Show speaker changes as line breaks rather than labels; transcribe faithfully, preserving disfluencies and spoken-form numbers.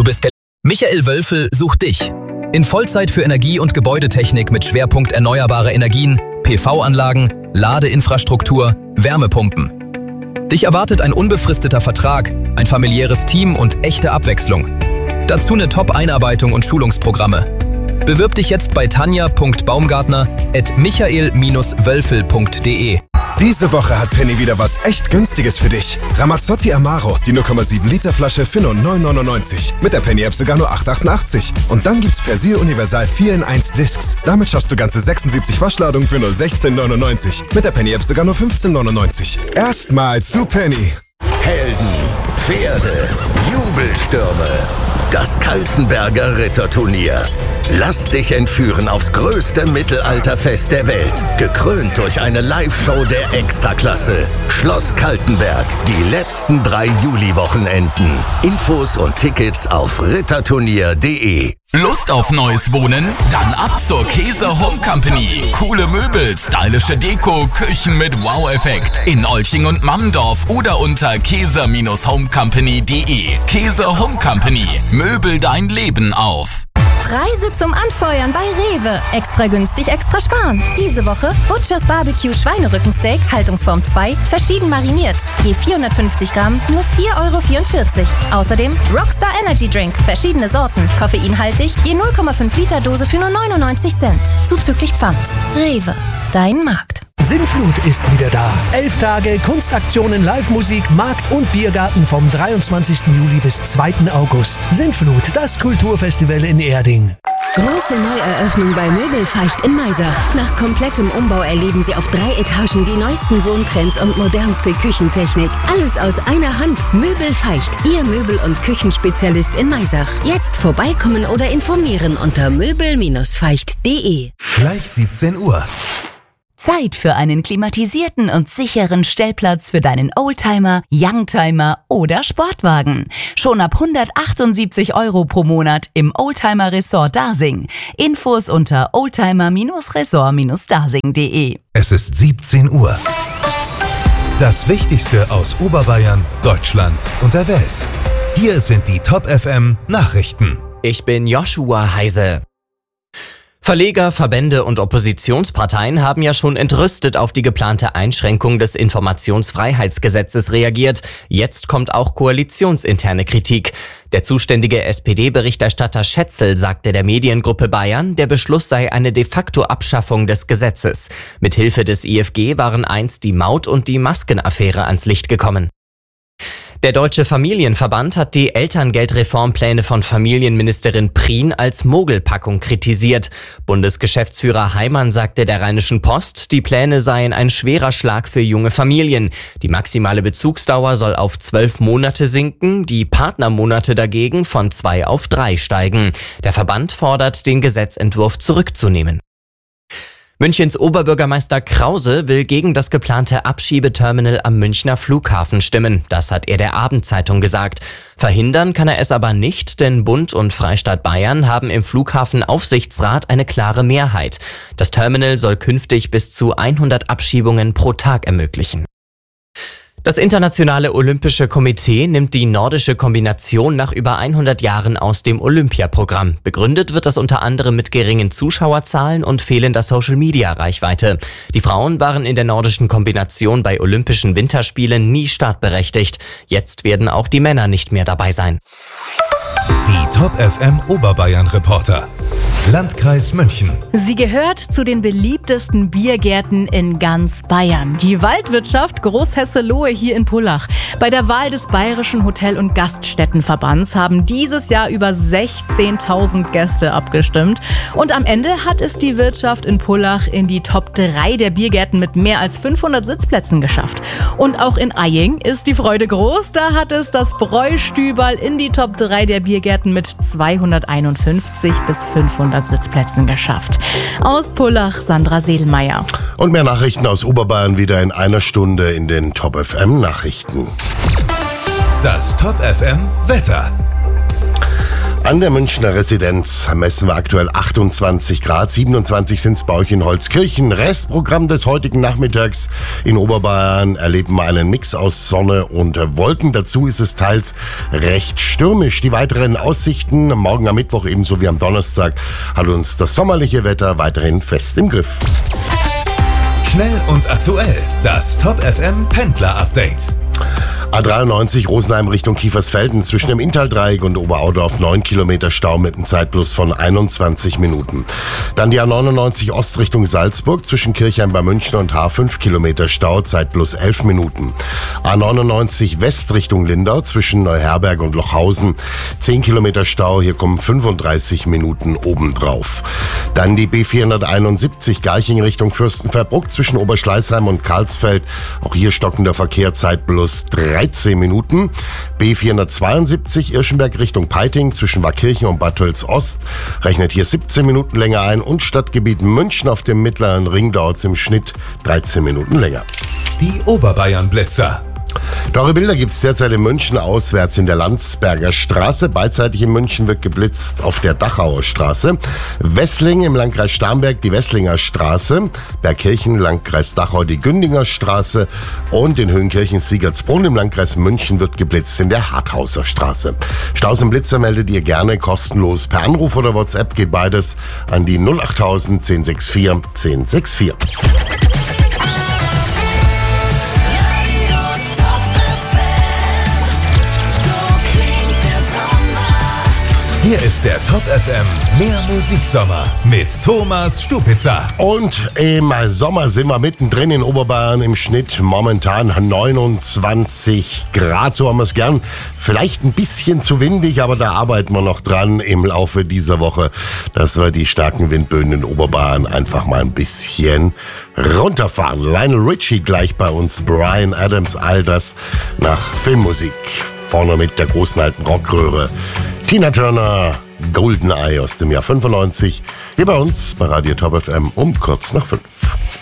Du bist der... Michael Wölfel sucht dich. In Vollzeit für Energie- und Gebäudetechnik mit Schwerpunkt erneuerbare Energien, P V-Anlagen, Ladeinfrastruktur, Wärmepumpen. Dich erwartet ein unbefristeter Vertrag, ein familiäres Team und echte Abwechslung. Dazu eine Top-Einarbeitung und Schulungsprogramme. Bewirb dich jetzt bei tanja punkt baumgartner at michael wölfel punkt de.
Diese Woche hat Penny wieder was echt Günstiges für dich. Ramazzotti Amaro, die null Komma sieben Liter Flasche für nur neun neunundneunzig. Mit der Penny-App sogar nur acht achtundachtzig. Und dann gibt's Persil Universal vier in eins Discs. Damit schaffst du ganze sechsundsiebzig Waschladungen für nur sechzehn neunundneunzig. Mit der Penny-App sogar nur fünfzehn neunundneunzig. Erstmal zu Penny.
Helden, Pferde, Jubelstürme. Das Kaltenberger Ritterturnier. Lass dich entführen aufs größte Mittelalterfest der Welt. Gekrönt durch eine Live-Show der Extraklasse. Schloss Kaltenberg. Die letzten drei Juli-Wochenenden. Infos und Tickets auf ritterturnier punkt de.
Lust auf neues Wohnen? Dann ab zur Käser Home Company. Coole Möbel, stylische Deko, Küchen mit Wow-Effekt. In Olching und Mammendorf oder unter käser home company punkt de. Käser Home Company. Möbel dein Leben auf.
Preise zum Anfeuern bei Rewe. Extra günstig, extra sparen. Diese Woche Butchers Barbecue Schweinerückensteak, Haltungsform zwei, verschieden mariniert. Je vierhundertfünfzig Gramm, nur vier Euro vierundvierzig. Außerdem Rockstar Energy Drink, verschiedene Sorten, koffeinhaltig, je null Komma fünf Liter Dose für nur neunundneunzig Cent. Zuzüglich Pfand. Rewe, dein Markt.
Sinnflut ist wieder da. Elf Tage Kunstaktionen, Live-Musik, Markt- und Biergarten vom dreiundzwanzigsten Juli bis zweiten August. Sinnflut, das Kulturfestival in Erding.
Große Neueröffnung bei Möbelfeicht in Maisach. Nach komplettem Umbau erleben Sie auf drei Etagen die neuesten Wohntrends und modernste Küchentechnik. Alles aus einer Hand. Möbelfeicht, Ihr Möbel- und Küchenspezialist in Maisach. Jetzt vorbeikommen oder informieren unter möbel feicht punkt de.
Gleich siebzehn Uhr.
Zeit für einen klimatisierten und sicheren Stellplatz für deinen Oldtimer, Youngtimer oder Sportwagen. Schon ab hundertachtundsiebzig Euro pro Monat im Oldtimer Resort Dasing. Infos unter oldtimer resort dasing punkt de.
Es ist siebzehn Uhr. Das Wichtigste aus Oberbayern, Deutschland und der Welt. Hier sind die Top F M Nachrichten.
Ich bin Joshua Heise. Verleger, Verbände und Oppositionsparteien haben ja schon entrüstet auf die geplante Einschränkung des Informationsfreiheitsgesetzes reagiert. Jetzt kommt auch koalitionsinterne Kritik. Der zuständige S P D-Berichterstatter Schätzel sagte der Mediengruppe Bayern, der Beschluss sei eine de facto Abschaffung des Gesetzes. Mithilfe des I F G waren einst die Maut- und die Maskenaffäre ans Licht gekommen. Der Deutsche Familienverband hat die Elterngeldreformpläne von Familienministerin Prien als Mogelpackung kritisiert. Bundesgeschäftsführer Heimann sagte der Rheinischen Post, die Pläne seien ein schwerer Schlag für junge Familien. Die maximale Bezugsdauer soll auf zwölf Monate sinken, die Partnermonate dagegen von zwei auf drei steigen. Der Verband fordert, den Gesetzentwurf zurückzunehmen. Münchens Oberbürgermeister Krause will gegen das geplante Abschiebeterminal am Münchner Flughafen stimmen. Das hat er der Abendzeitung gesagt. Verhindern kann er es aber nicht, denn Bund und Freistaat Bayern haben im Flughafenaufsichtsrat eine klare Mehrheit. Das Terminal soll künftig bis zu hundert Abschiebungen pro Tag ermöglichen. Das Internationale Olympische Komitee nimmt die nordische Kombination nach über hundert Jahren aus dem Olympiaprogramm. Begründet wird das unter anderem mit geringen Zuschauerzahlen und fehlender Social-Media-Reichweite. Die Frauen waren in der nordischen Kombination bei Olympischen Winterspielen nie startberechtigt. Jetzt werden auch die Männer nicht mehr dabei sein.
Die Top F M Oberbayern Reporter. Landkreis München.
Sie gehört zu den beliebtesten Biergärten in ganz Bayern. Die Waldwirtschaft Großhesselohe hier in Pullach. Bei der Wahl des Bayerischen Hotel- und Gaststättenverbands haben dieses Jahr über sechzehntausend Gäste abgestimmt. Und am Ende hat es die Wirtschaft in Pullach in die Top drei der Biergärten mit mehr als fünfhundert Sitzplätzen geschafft. Und auch in Eying ist die Freude groß. Da hat es das Bräustüberl in die Top drei der Biergärten mit zweihunderteinundfünfzig bis fünfhundert Sitzplätzen geschafft. Aus Pullach, Sandra Sedelmeier.
Und mehr Nachrichten aus Oberbayern wieder in einer Stunde in den Top F M Nachrichten.
Das Top F M Wetter.
An der Münchner Residenz messen wir aktuell achtundzwanzig Grad, siebenundzwanzig sind es bei euch in Holzkirchen. Restprogramm des heutigen Nachmittags in Oberbayern erleben wir einen Mix aus Sonne und Wolken. Dazu ist es teils recht stürmisch. Die weiteren Aussichten morgen am Mittwoch ebenso wie am Donnerstag hat uns das sommerliche Wetter weiterhin fest im Griff.
Schnell und aktuell, das Top F M Pendler Update.
A dreiundneunzig Rosenheim Richtung Kiefersfelden zwischen dem Inntal-Dreieck und Oberaudorf neun Kilometer Stau mit einem Zeitplus von einundzwanzig Minuten. Dann die A neunundneunzig Ost Richtung Salzburg zwischen Kirchheim bei München und H fünf Kilometer Stau, Zeitplus elf Minuten. A neunundneunzig West Richtung Lindau zwischen Neuherberg und Lochhausen zehn Kilometer Stau, hier kommen fünfunddreißig Minuten obendrauf. Dann die B vierhunderteinundsiebzig Garching Richtung Fürstenfeldbruck zwischen Oberschleißheim und Karlsfeld, auch hier stockender Verkehr, Zeitplus dreizehn Minuten. B vierhundertzweiundsiebzig Irschenberg Richtung Peiting zwischen Waakirchen und Bad Tölz-Ost rechnet hier siebzehn Minuten länger ein und Stadtgebiet München auf dem Mittleren Ring dauert es im Schnitt dreizehn Minuten länger.
Die Oberbayern-Blitzer.
Teure Bilder gibt es derzeit in München auswärts in der Landsberger Straße. Beidseitig in München wird geblitzt auf der Dachauer Straße. Wessling im Landkreis Starnberg die Wesslinger Straße. Bergkirchen, Landkreis Dachau die Gündinger Straße. Und in Höhenkirchen-Siegertsbrunn im Landkreis München wird geblitzt in der Harthauser Straße. Staus und Blitzer meldet ihr gerne kostenlos per Anruf oder WhatsApp. Geht beides an die null achttausend zehn sechs vier zehn sechs vier.
Hier ist der Top F M Mehr Musiksommer mit Thomas Stupitzer.
Und im Sommer sind wir mittendrin in Oberbayern im Schnitt momentan neunundzwanzig Grad, so haben wir es gern. Vielleicht ein bisschen zu windig, aber da arbeiten wir noch dran im Laufe dieser Woche, dass wir die starken Windböen in Oberbayern einfach mal ein bisschen runterfahren. Lionel Richie gleich bei uns, Bryan Adams, all das nach Filmmusik. Vorne mit der großen alten Rockröhre. Tina Turner, Golden Eye aus dem Jahr fünfundneunzig. Hier bei uns bei Radio Top F M um kurz nach fünf.